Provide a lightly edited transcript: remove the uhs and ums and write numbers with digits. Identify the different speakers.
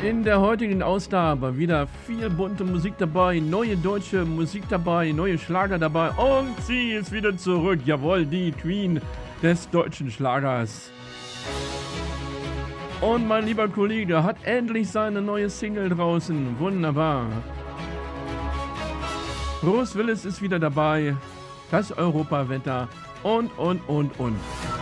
Speaker 1: In der heutigen Ausgabe wieder viel bunte Musik dabei, neue deutsche Musik dabei, neue Schlager dabei und sie ist wieder zurück. Jawohl, die Queen des deutschen Schlagers. Und mein lieber Kollege hat endlich seine neue Single draußen. Wunderbar. Bruce Willis ist wieder dabei. Das Europawetter und.